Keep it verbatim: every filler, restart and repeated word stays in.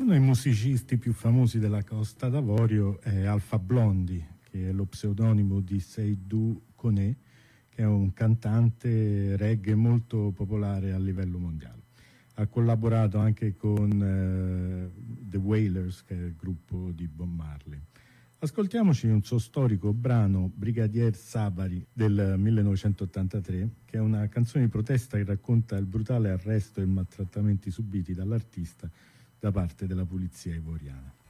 Uno dei musicisti più famosi della Costa d'Avorio è Alpha Blondy, che è lo pseudonimo di Seydou Koné, che è un cantante reggae molto popolare a livello mondiale. Ha collaborato anche con uh, The Wailers, che è il gruppo di Bob Marley. Ascoltiamoci un suo storico brano, Brigadier Sabari, del millenovecentottantatré, che è una canzone di protesta che racconta il brutale arresto e maltrattamenti subiti dall'artista da parte della polizia ivoriana.